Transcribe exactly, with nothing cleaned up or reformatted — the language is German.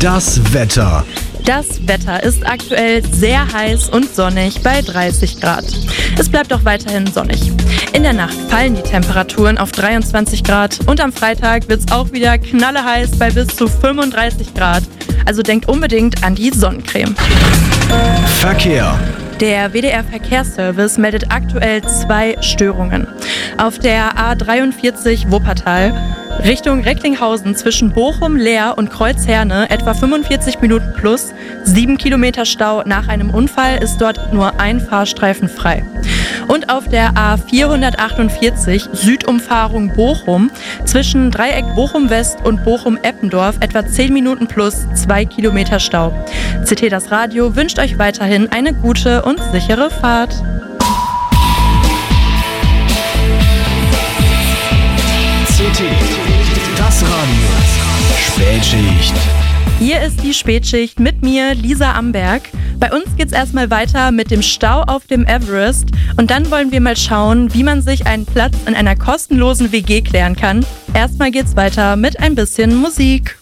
Das Wetter. Das Wetter ist aktuell sehr heiß und sonnig bei dreißig Grad. Es bleibt auch weiterhin sonnig. In der Nacht fallen die Temperaturen auf dreiundzwanzig Grad und am Freitag wird es auch wieder knalleheiß bei bis zu fünfunddreißig Grad. Also denkt unbedingt an die Sonnencreme. Verkehr. Der W D R-Verkehrsservice meldet aktuell zwei Störungen. Auf der A dreiundvierzig Wuppertal Richtung Recklinghausen zwischen Bochum, Leer und Kreuzherne etwa fünfundvierzig Minuten plus, sieben Kilometer Stau nach einem Unfall, ist dort nur ein Fahrstreifen frei. Und auf der A vierhundertachtundvierzig Südumfahrung Bochum zwischen Dreieck Bochum-West und Bochum-Eppendorf etwa zehn Minuten plus, zwei Kilometer Stau. C T Das Radio wünscht euch weiterhin eine gute und sichere Fahrt. C T Das Radio. Spätschicht. Hier ist die Spätschicht mit mir, Lisa Amberg. Bei uns geht's erstmal weiter mit dem Stau auf dem Everest und dann wollen wir mal schauen, wie man sich einen Platz in einer kostenlosen W G klären kann. Erstmal geht's weiter mit ein bisschen Musik.